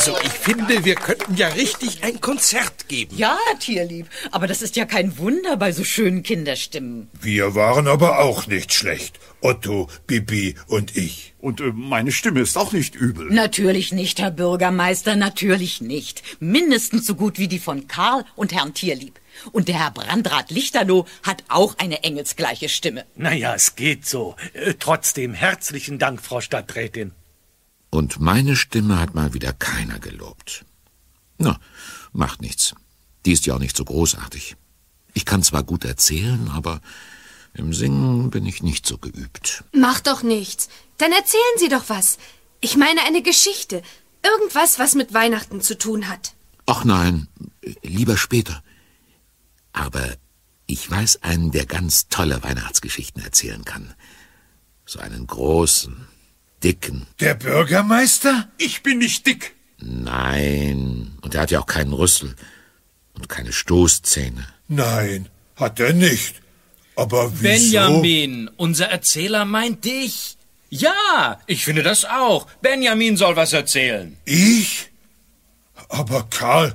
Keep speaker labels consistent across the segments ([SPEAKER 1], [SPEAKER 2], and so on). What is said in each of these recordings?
[SPEAKER 1] Also ich finde, wir könnten ja richtig ein Konzert geben.
[SPEAKER 2] Ja, Tierlieb, aber das ist ja kein Wunder bei so schönen Kinderstimmen.
[SPEAKER 3] Wir waren aber auch nicht schlecht. Otto, Bibi und ich.
[SPEAKER 4] Und meine Stimme ist auch nicht übel.
[SPEAKER 2] Natürlich nicht, Herr Bürgermeister, natürlich nicht. Mindestens so gut wie die von Karl und Herrn Tierlieb. Und der Herr Brandrat Lichterloh hat auch eine engelsgleiche Stimme.
[SPEAKER 5] Naja, es geht so. Trotzdem herzlichen Dank, Frau Stadträtin.
[SPEAKER 6] Und meine Stimme hat mal wieder keiner gelobt. Na, macht nichts. Die ist ja auch nicht so großartig. Ich kann zwar gut erzählen, aber im Singen bin ich nicht so geübt.
[SPEAKER 7] Macht doch nichts. Dann erzählen Sie doch was. Ich meine eine Geschichte. Irgendwas, was mit Weihnachten zu tun hat.
[SPEAKER 6] Ach nein, lieber später. Aber ich weiß einen, der ganz tolle Weihnachtsgeschichten erzählen kann. So einen großen, dicken.
[SPEAKER 3] Der Bürgermeister?
[SPEAKER 4] Ich bin nicht dick.
[SPEAKER 6] Nein, und er hat ja auch keinen Rüssel und keine Stoßzähne.
[SPEAKER 3] Nein, hat er nicht. Aber wieso?
[SPEAKER 1] Benjamin, unser Erzähler meint dich. Ja, ich finde das auch. Benjamin soll was erzählen.
[SPEAKER 3] Ich? Aber Karl,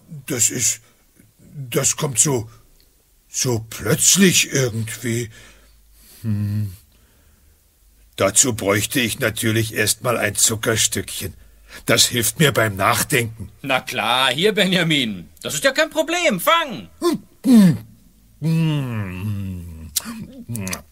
[SPEAKER 3] das kommt so plötzlich irgendwie. Dazu bräuchte ich natürlich erstmal ein Zuckerstückchen. Das hilft mir beim Nachdenken.
[SPEAKER 1] Na klar, hier, Benjamin. Das ist ja kein Problem. Fang!